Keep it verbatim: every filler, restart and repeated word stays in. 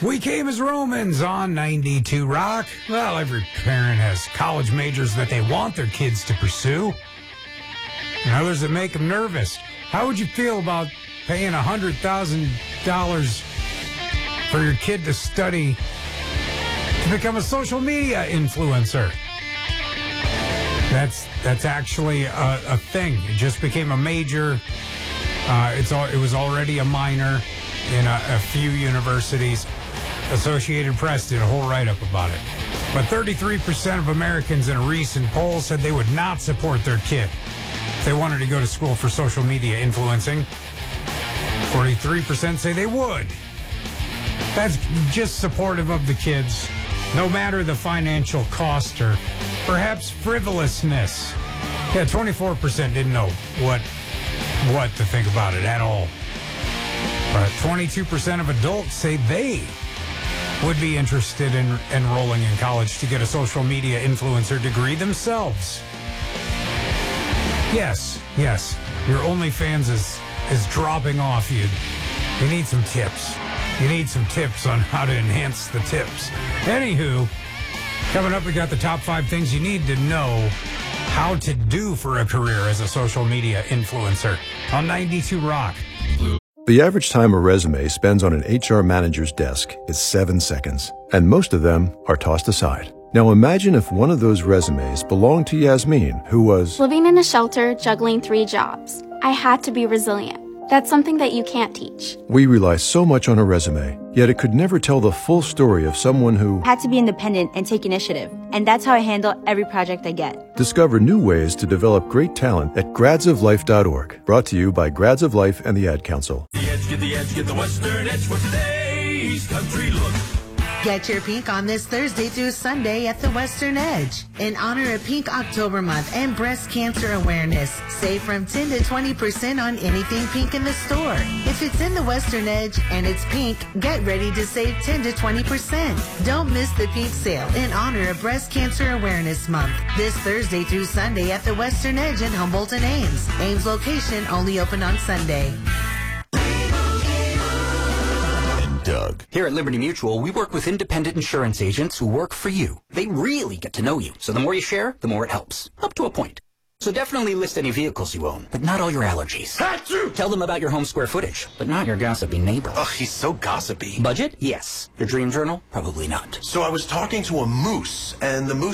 We came as Romans on ninety-two Rock. Well, every parent has college majors that they want their kids to pursue, and others that make them nervous. How would you feel about paying one hundred thousand dollars for your kid to study to become a social media influencer? That's that's actually a, a thing. It just became a major. Uh, it's all, it was already a minor in a, a few universities. Associated Press did a whole write-up about it. But thirty-three percent of Americans in a recent poll said they would not support their kid if they wanted to go to school for social media influencing. forty-three percent say they would. That's just supportive of the kids, no matter the financial cost or perhaps frivolousness. Yeah, twenty-four percent didn't know what what to think about it at all. But twenty-two percent of adults say they would be interested in enrolling in college to get a social media influencer degree themselves. Yes, yes, your OnlyFans is, is dropping off. You, you need some tips. You need some tips on how to enhance the tips. Anywho, coming up, we got the top five things you need to know how to do for a career as a social media influencer on ninety-two Rock. The average time a resume spends on an H R manager's desk is seven seconds, and most of them are tossed aside. Now imagine if one of those resumes belonged to Yasmin, who was living in a shelter, juggling three jobs. I had to be resilient. That's something that you can't teach. We rely so much on a resume, yet it could never tell the full story of someone who had to be independent and take initiative. And that's how I handle every project I get. Discover new ways to develop great talent at grads of life dot org. Brought to you by Grads of Life and the Ad Council. The Edge, get the edge, get the Western Edge for today's country look. Get your pink on this Thursday through Sunday at the Western Edge. In honor of Pink October Month and breast cancer awareness, save from ten to twenty percent on anything pink in the store. If it's in the Western Edge and it's pink, get ready to save ten to twenty percent. Don't miss the pink sale in honor of Breast Cancer Awareness Month. This Thursday through Sunday at the Western Edge in Humboldt and Ames. Ames location only open on Sunday. Doug. Here at Liberty Mutual, we work with independent insurance agents who work for you. They really get to know you, so the more you share, the more it helps. Up to a point. So definitely list any vehicles you own, but not all your allergies. Achoo! Tell them about your home square footage, but not your gossipy neighbor. Ugh, he's so gossipy. Budget? Yes. Your dream journal? Probably not. So I was talking to a moose, and the moose